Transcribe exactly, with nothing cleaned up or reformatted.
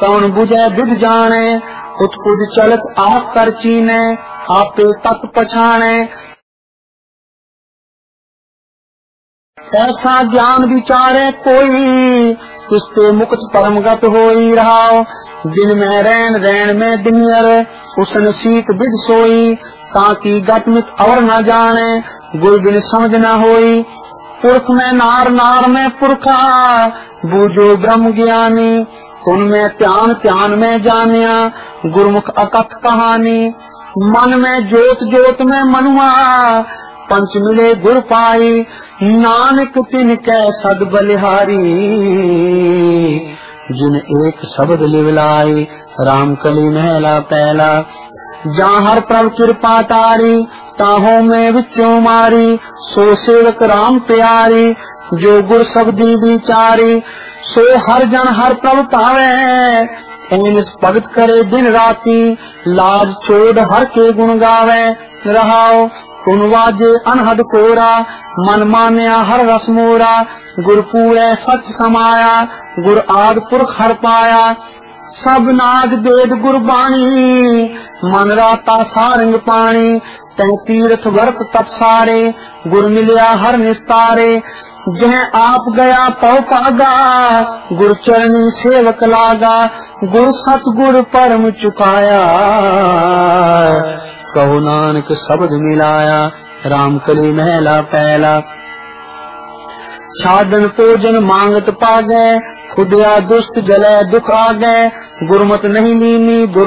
कौन बुझे विध जाने, उत्पुज चलत आप कर चीने, आपे तत् पछाणे। ऐसा ज्ञान विचारे कोई, किसते मुक्त परमगत होई रहाओ। दिन में रैन रैन में दिनियर, उसन सीत विद सोई, ताकि गतमित और न जाने, गुर बिन समझ न होई। पुरख में नार नार में पुरखा, बूझो ब्रह्म ज्ञानी, उनमें ध्यान ध्यान में जानिया, गुरमुख अकथ कहानी। मन में ज्योत ज्योत में मनुआ, पंच मिले गुर पाई, नानक तिन कै सद बलिहारी। जिन एक शब्द लिवलाई, राम कली महला पहला। जहाँ हर प्रभ कृपा तारी, ताहों में विचों मारी, सो सेवक राम प्यारी, जो गुर शब्दी विचारी। सो हर जन हर प्रभ पावे, एनिस भगत करे दिन राती, लाज छोड़ हर के गुण गावे रहाओ। कुन वाजे अनहद कोरा, मन मान्या हर रस मोरा, गुर पूरे सच समाया, गुर आद पुरख हर पाया। सब नाग वेद गुरबाणी, मन राता सारंग पानी, तह तीर्थ वर्त तप सारे, गुर मिलिया हर निस्तारे। जह आप गया पौ पागा, गुर चरणी सेवक लागा, गुर सतगुर परम चुकाया। कहो नानक शब्द मिलाया, राम कली महला पहला। छादन भोजन मांगत पागे, खुदिया दुष्ट जले दुख आगे, गुरमत नहीं लीनी।